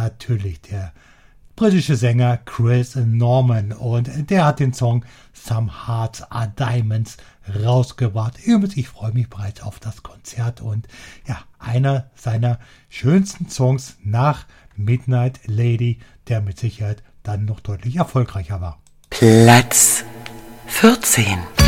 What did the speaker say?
natürlich der britische Sänger Chris Norman und der hat den Song Some Hearts Are Diamonds rausgebracht. Übrigens, ich freue mich bereits auf das Konzert und ja, einer seiner schönsten Songs nach Midnight Lady, der mit Sicherheit dann noch deutlich erfolgreicher war. Platz 14.